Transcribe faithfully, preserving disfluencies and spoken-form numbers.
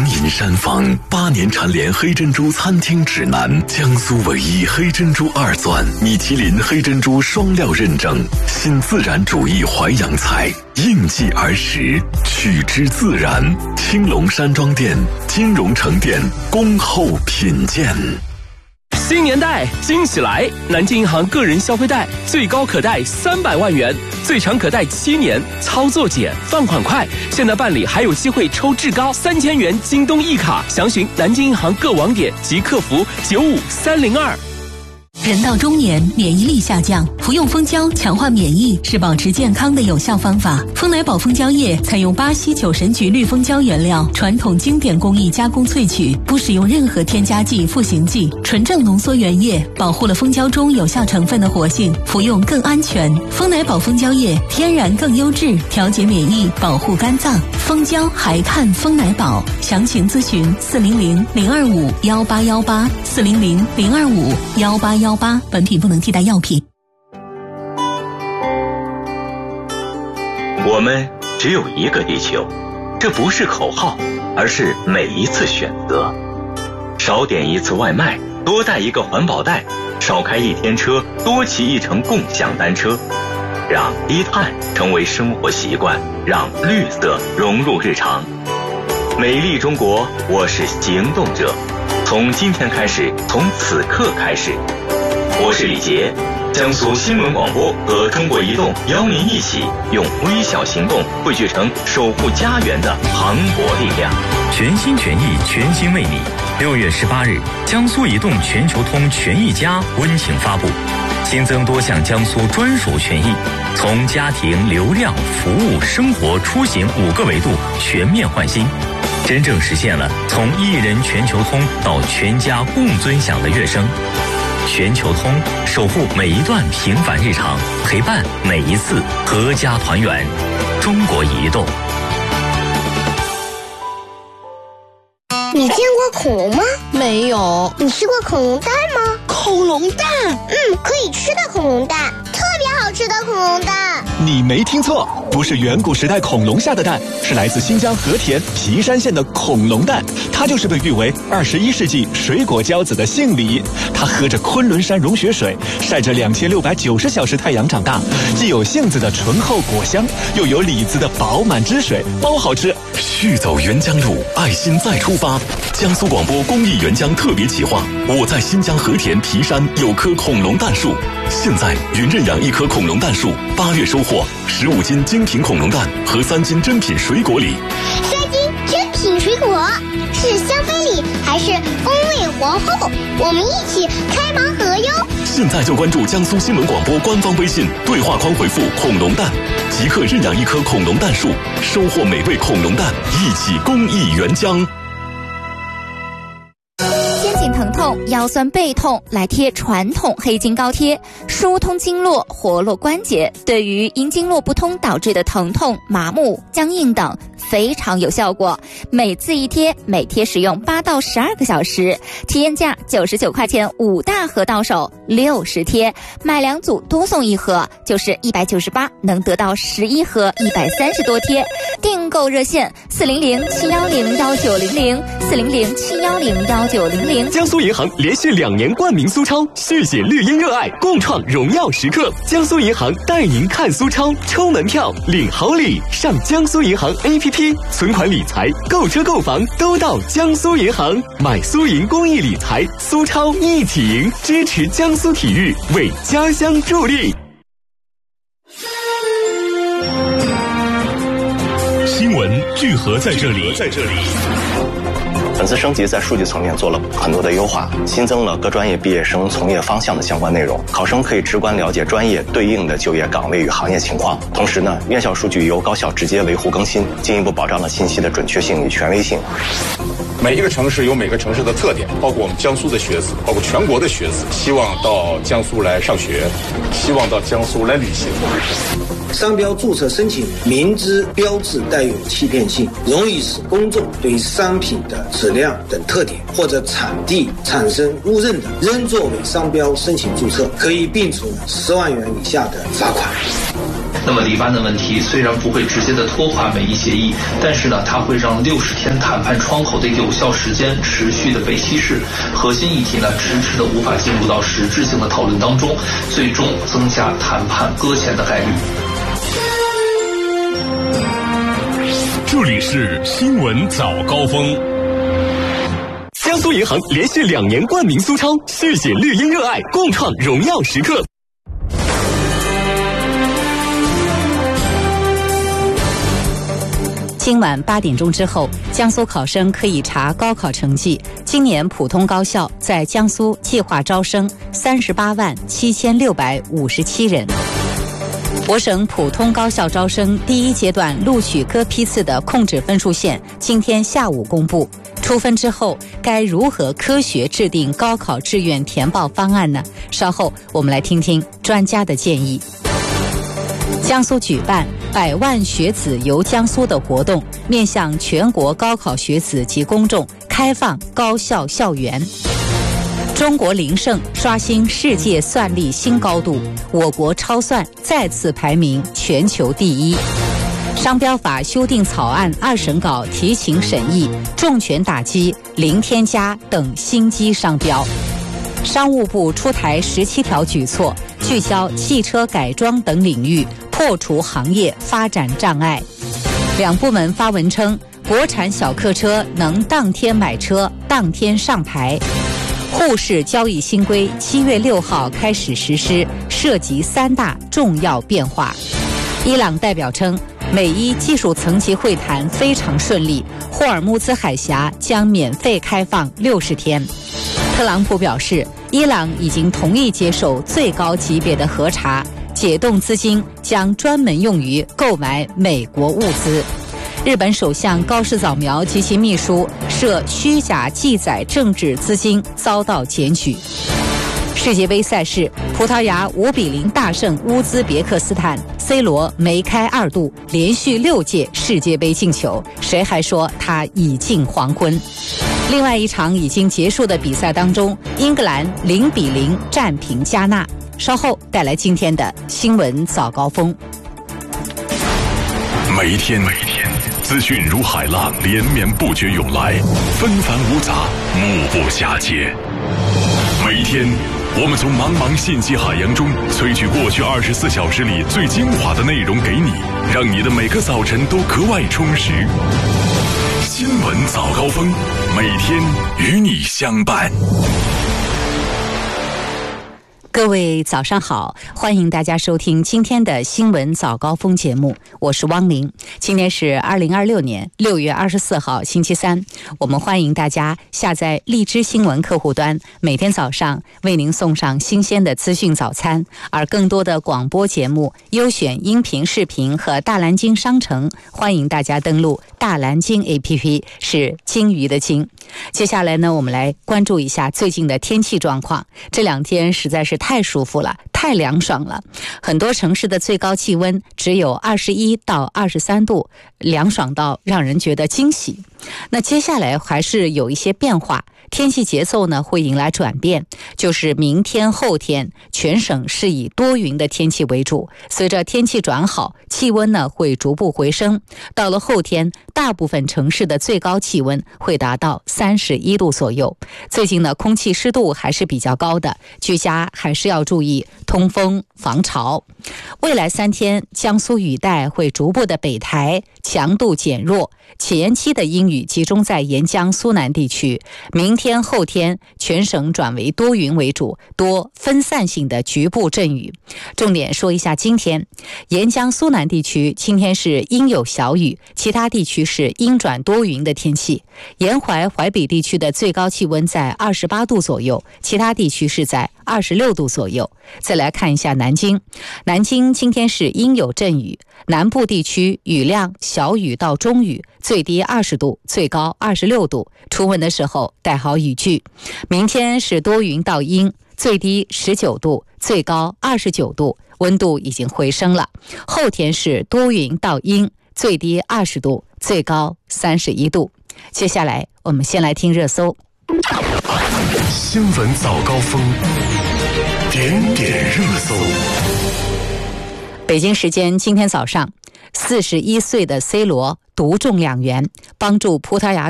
隐山坊八年蝉联黑珍珠餐厅指南，江苏唯一黑珍珠二钻，米其林黑珍珠双料认证，新自然主义淮扬菜，应季而食，取之自然。青龙山庄店、金融城店恭候品鉴。 新年贷惊喜来！南京银行个人消费贷最高可贷三百万元，最长可贷七年，操作简，放款快。现在办理还有机会抽至高三千元京东一卡，详询南京银行各网点及客服九五三零二。 人到中年，免疫力下降，服用蜂胶强化免疫是保持健康的有效方法。蜂奶宝蜂胶液采用巴西九神菊绿蜂胶原料，传统经典工艺加工萃取，不使用任何添加剂、赋形剂，纯正浓缩原液，保护了蜂胶中有效成分的活性，服用更安全。蜂奶宝蜂胶液天然更优质，调节免疫，保护肝脏。蜂胶还看蜂奶宝，详情咨询四零零零二五幺八幺八四零零零二五幺八幺八。本品不能替代药品。 我们只有一个地球，这不是口号，而是每一次选择。少点一次外卖，多带一个环保袋；少开一天车，多骑一程共享单车。让低碳成为生活习惯，让绿色融入日常。美丽中国，我是行动者。从今天开始，从此刻开始。我是李杰，江苏新闻广播和中国移动邀您一起用微小行动汇聚成守护家园的磅礴力量。 全心全意，全心为你。六月十八日，江苏移动全球通权益家温情发布，新增多项江苏专属权益，从家庭、流量、服务、生活、出行五个维度全面换新，真正实现了从一人全球通到全家共尊享的跃升。全球通，守护每一段平凡日常，陪伴每一次阖家团圆。中国移动。 你见过恐龙吗？ 没有。 你吃过恐龙蛋吗？ 恐龙蛋？ 嗯，可以吃的恐龙蛋，特别好吃的恐龙蛋。 你没听错，不是远古时代恐龙下的蛋，是来自新疆和田皮山县的恐龙蛋。它就是被誉为二十一世纪水果骄子的杏梨。它喝着昆仑山融雪水，晒着两千六百九十小时太阳长大，既有杏子的醇厚果香，又有李子的饱满汁水，包好吃。 续走沅江路，爱心再出发。江苏广播公益沅江特别企划，我在新疆和田皮山有棵恐龙蛋树。现在云认养一棵恐龙蛋树，八月收获十五斤精品恐龙蛋和三斤珍品水果礼。 三斤珍品水果是香妃礼还是风味皇后？我们一起开盲盒哟！ 现在就关注江苏新闻广播官方微信，对话框回复恐龙蛋，即刻认养一棵恐龙蛋树，收获美味恐龙蛋，一起公益沅江。 疼痛、腰酸背痛，来贴传统黑金膏贴，疏通经络，活络关节，对于因经络不通导致的疼痛、麻木、僵硬等非常有效果。每次一贴，每贴使用八到十二个小时，体验价九十九块钱，五大盒到手，六十贴，买两组多送一盒，就是一百九十八，能得到十一盒，一百三十多贴。订购热线四零零七幺零幺九零零四零零七幺零幺九零零。 江苏银行连续两年冠名苏超，续写绿茵热爱，共创荣耀时刻。江苏银行带您看苏超，抽门票领好礼，上江苏银行 A P P， 存款理财、购车购房都到江苏银行，买苏银公益理财，苏超一起赢，支持江苏体育，为家乡助力。 新闻聚合在这里，在这里。 本次升级在数据层面做了很多的优化，新增了各专业毕业生从业方向的相关内容，考生可以直观了解专业对应的就业岗位与行业情况。同时呢，院校数据由高校直接维护更新，进一步保障了信息的准确性与权威性。 每一个城市有每个城市的特点，包括我们江苏的学子，包括全国的学子，希望到江苏来上学，希望到江苏来旅行。 商标注册申请明知标志带有欺骗性，容易使公众对商品的质量等特点或者产地产生误认的，仍作为商标申请注册，可以并处十万元以下的罚款。 那么黎巴嫩问题虽然不会直接的拖垮美伊协议，但是呢，它会让六十天谈判窗口的有效时间持续的被稀释，核心议题呢迟迟的无法进入到实质性的讨论当中，最终增加谈判搁浅的概率。 这里是新闻早高峰。 江苏银行连续两年冠名苏超，续写绿茵热爱，共创荣耀时刻。 今晚八点钟之后，江苏考生可以查高考成绩。今年普通高校在江苏计划招生三十八万七千六百五十七人。我省普通高校招生第一阶段录取各批次的控制分数线今天下午公布。出分之后，该如何科学制定高考志愿填报方案呢？稍后我们来听听专家的建议。江苏举办百万学子游江苏的活动，面向全国高考学子及公众开放高校校园。中国零胜刷新世界算力新高度，我国超算再次排名全球第一。商标法修订草案二审稿提请审议，重拳打击零添加等新机商标。商务部出台十七条举措，聚焦汽车改装等领域，破除行业发展障碍。两部门发文称，国产小客车能当天买车当天上牌。沪市交易新规七月六号开始实施，涉及三大重要变化。伊朗代表称，美伊技术层级会谈非常顺利，霍尔木兹海峡将免费开放六十天。特朗普表示，伊朗已经同意接受最高级别的核查，解冻资金将专门用于购买美国物资。日本首相高市早苗及其秘书涉虚假记载政治资金遭到检举。世界杯赛事，葡萄牙五比零大胜乌兹别克斯坦 ，C 罗梅开二度，连续六届世界杯进球，谁还说他已近黄昏？另外一场已经结束的比赛当中，英格兰零比零战平加纳。稍后带来今天的新闻早高峰。 每一天，每一天，资讯如海浪连绵不绝涌来，纷繁芜杂，目不暇接。每一天，我们从茫茫信息海洋中萃取过去二十四小时里最精华的内容给你，让你的每个早晨都格外充实。新闻早高峰，每天与你相伴。 各位早上好，欢迎大家收听今天的新闻早高峰节目，我是汪玲。今天是二零二六年六月二十四号星期三，我们欢迎大家下载荔枝新闻客户端，每天早上为您送上新鲜的资讯早餐。而更多的广播节目、优选音频、视频和大蓝鲸商城，欢迎大家登录大蓝鲸 A P P， 是鲸鱼的鲸。接下来呢，我们来关注一下最近的天气状况。这两天实在是太舒服了，太凉爽了，很多城市的最高气温只有二十一到二十三度，凉爽到让人觉得惊喜。那接下来还是有一些变化，天气节奏呢会迎来转变，就是明天后天全省是以多云的天气为主，随着天气转好，气温呢会逐步回升，到了后天大部分城市的最高气温会达到三十一度左右。最近呢空气湿度还是比较高的，居家还是要注意通风防潮。未来三天江苏雨带会逐步的北抬，强度减弱，前期的阴雨集中在沿江苏南地区。明天后天全省转为多云为主，多分散性的局部阵雨。重点说一下今天，沿江苏南地区今天是阴有小雨，其他地区是阴转多云的天气。沿淮淮北地区的最高气温在二十八度左右，其他地区是在二十六度左右。再来看一下南京，南京今天是阴有阵雨，南部地区雨量小雨到中雨，最低二十度，最高二十六度，出门的时候带好雨具。明天是多云到阴，最低十九度，最高二十九度，温度已经回升了。后天是多云到阴，最低二十度，最高三十一度。接下来我们先来听热搜。 新闻早高峰，点点热搜。 北京时间今天早上，四十一岁的 C 罗独中两元，帮助葡萄牙